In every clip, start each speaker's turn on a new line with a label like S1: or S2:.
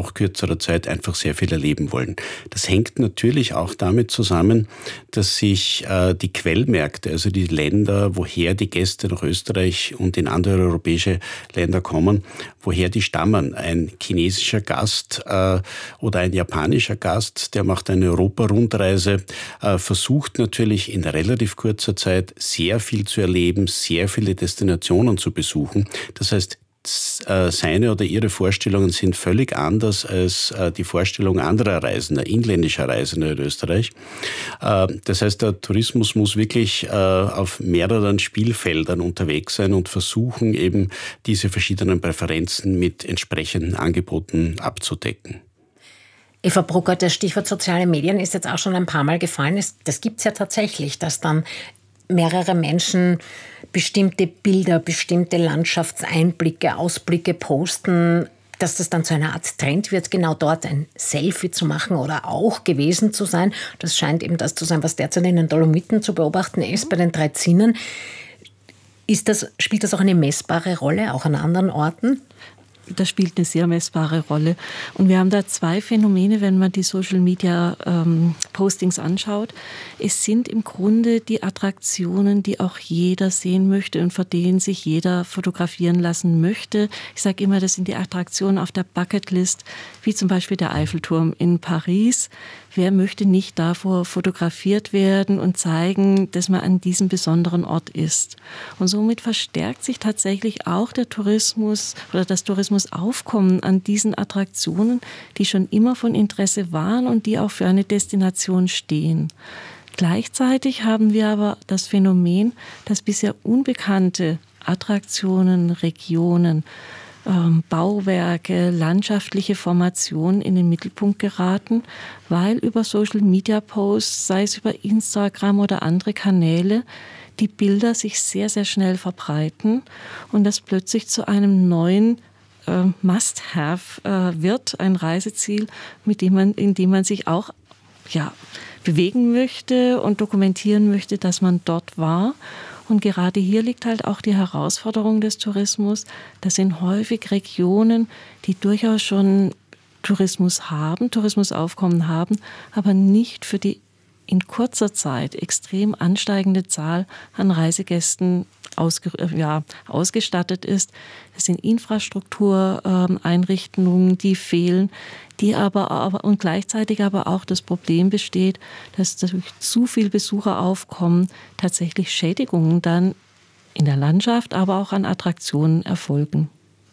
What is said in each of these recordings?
S1: noch kürzerer Zeit einfach sehr viel erleben wollen. Das hängt natürlich auch damit zusammen, dass sich die Quellmärkte, also die Länder, woher die Gäste nach Österreich und in andere europäische Länder kommen, woher die stammen. Ein chinesischer Gast oder ein japanischer Gast, der macht eine Europa-Rundreise, versucht natürlich in relativ kurzer Zeit sehr viel zu erleben, sehr viele Destinationen zu besuchen. Das heißt, seine oder ihre Vorstellungen sind völlig anders als die Vorstellung anderer Reisender, inländischer Reisender in Österreich. Das heißt, der Tourismus muss wirklich auf mehreren Spielfeldern unterwegs sein und versuchen, eben diese verschiedenen Präferenzen mit entsprechenden Angeboten abzudecken.
S2: Eva Bruckert, das Stichwort soziale Medien ist jetzt auch schon ein paar Mal gefallen. Das gibt es ja tatsächlich, dass dann mehrere Menschen bestimmte Bilder, bestimmte Landschaftseinblicke, Ausblicke posten, dass das dann zu einer Art Trend wird, genau dort ein Selfie zu machen oder auch gewesen zu sein. Das scheint eben das zu sein, was derzeit in den Dolomiten zu beobachten ist, bei den 3 Zinnen. Spielt das auch eine messbare Rolle, auch an anderen Orten?
S3: Das spielt eine sehr messbare Rolle. Und wir haben da 2 Phänomene, wenn man die Social-Media-Postings anschaut. Es sind im Grunde die Attraktionen, die auch jeder sehen möchte und vor denen sich jeder fotografieren lassen möchte. Ich sage immer, das sind die Attraktionen auf der Bucketlist, wie zum Beispiel der Eiffelturm in Paris. Wer möchte nicht davor fotografiert werden und zeigen, dass man an diesem besonderen Ort ist? Und somit verstärkt sich tatsächlich auch der Tourismus oder das Tourismusaufkommen an diesen Attraktionen, die schon immer von Interesse waren und die auch für eine Destination stehen. Gleichzeitig haben wir aber das Phänomen, dass bisher unbekannte Attraktionen, Regionen, Bauwerke, landschaftliche Formationen in den Mittelpunkt geraten, weil über Social-Media-Posts, sei es über Instagram oder andere Kanäle, die Bilder sich sehr, sehr schnell verbreiten und das plötzlich zu einem neuen Must-Have wird, ein Reiseziel, in dem man sich auch bewegen möchte und dokumentieren möchte, dass man dort war. Und gerade hier liegt halt auch die Herausforderung des Tourismus. Das sind häufig Regionen, die durchaus schon Tourismusaufkommen haben, aber nicht für die in kurzer Zeit extrem ansteigende Zahl an Reisegästen ausgestattet ist. Es sind Infrastruktureinrichtungen, die fehlen, die und gleichzeitig aber auch das Problem besteht, dass durch zu viel Besucheraufkommen tatsächlich Schädigungen dann in der Landschaft, aber auch an Attraktionen erfolgen.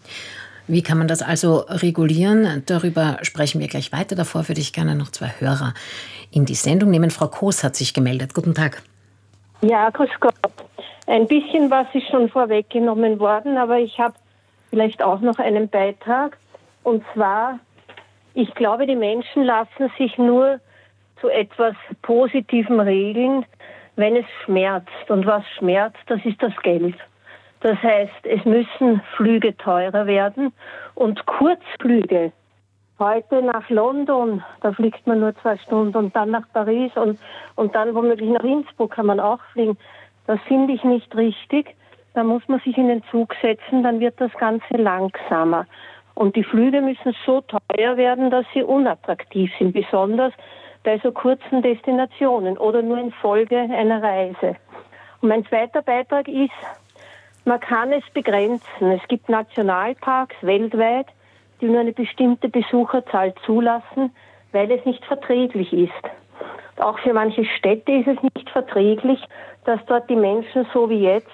S2: Wie kann man das also regulieren? Darüber sprechen wir gleich weiter. Davor würde ich gerne noch 2 Hörer in die Sendung nehmen. Frau Koos hat sich gemeldet. Guten Tag.
S4: Ja, grüß Gott. Ein bisschen was ist schon vorweggenommen worden, aber ich habe vielleicht auch noch einen Beitrag. Und zwar, ich glaube, die Menschen lassen sich nur zu etwas Positivem regeln, wenn es schmerzt. Und was schmerzt, das ist das Geld. Das heißt, es müssen Flüge teurer werden und Kurzflüge. Heute nach London, da fliegt man nur 2 Stunden und dann nach Paris und dann womöglich nach Innsbruck kann man auch fliegen. Das finde ich nicht richtig. Da muss man sich in den Zug setzen, dann wird das Ganze langsamer. Und die Flüge müssen so teuer werden, dass sie unattraktiv sind, besonders bei so kurzen Destinationen oder nur in Folge einer Reise. Und mein zweiter Beitrag ist, man kann es begrenzen. Es gibt Nationalparks weltweit, die nur eine bestimmte Besucherzahl zulassen, weil es nicht verträglich ist. Auch für manche Städte ist es nicht verträglich, dass dort die Menschen so wie jetzt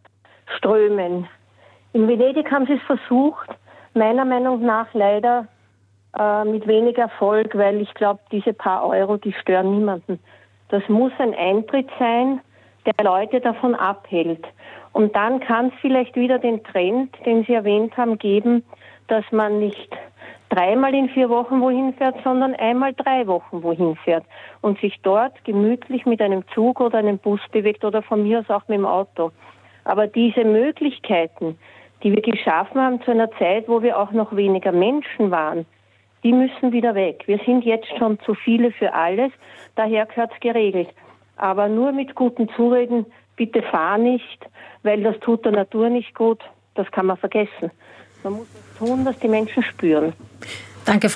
S4: strömen. In Venedig haben sie es versucht, meiner Meinung nach leider mit wenig Erfolg, weil ich glaube, diese paar Euro, die stören niemanden. Das muss ein Eintritt sein, der Leute davon abhält. Und dann kann es vielleicht wieder den Trend, den Sie erwähnt haben, geben, dass man nicht 3-mal in 4 Wochen wohin fährt, sondern einmal 3 Wochen wohin fährt und sich dort gemütlich mit einem Zug oder einem Bus bewegt oder von mir aus auch mit dem Auto. Aber diese Möglichkeiten, die wir geschaffen haben zu einer Zeit, wo wir auch noch weniger Menschen waren, die müssen wieder weg. Wir sind jetzt schon zu viele für alles, daher gehört es geregelt. Aber nur mit guten Zureden, bitte fahr nicht, weil das tut der Natur nicht gut, das kann man vergessen. Man muss es tun, dass die Menschen spüren.
S2: Danke,